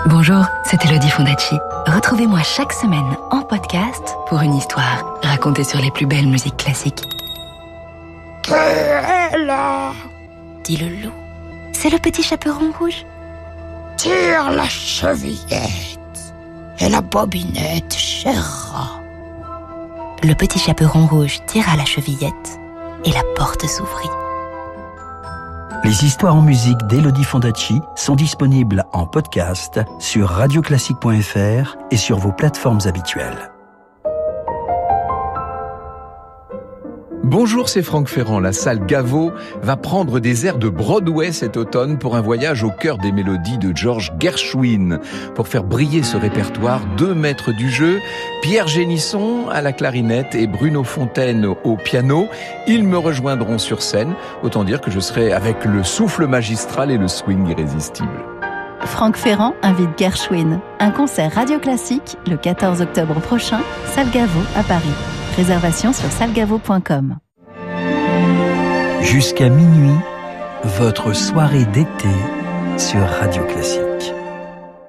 Bonjour, c'est Elodie Fondacci. Retrouvez-moi chaque semaine en podcast pour une histoire racontée sur les plus belles musiques classiques. Qui est là? Dit le loup. C'est le petit chaperon rouge. Tire la chevillette et la bobinette, cher rat. Le petit chaperon rouge tira la chevillette et la porte s'ouvrit. Les histoires en musique d'Elodie Fondacci sont disponibles en podcast sur radioclassique.fr et sur vos plateformes habituelles. Bonjour, c'est Franck Ferrand. La salle Gaveau va prendre des airs de Broadway cet automne pour un voyage au cœur des mélodies de George Gershwin. Pour faire briller ce répertoire, 2 maîtres du jeu, Pierre Génisson à la clarinette et Bruno Fontaine au piano. Ils me rejoindront sur scène. Autant dire que je serai avec le souffle magistral et le swing irrésistible. Franck Ferrand invite Gershwin. Un concert radio classique le 14 octobre prochain, salle Gaveau à Paris. Réservation sur salgavo.com. Jusqu'à minuit, votre soirée d'été sur Radio Classique.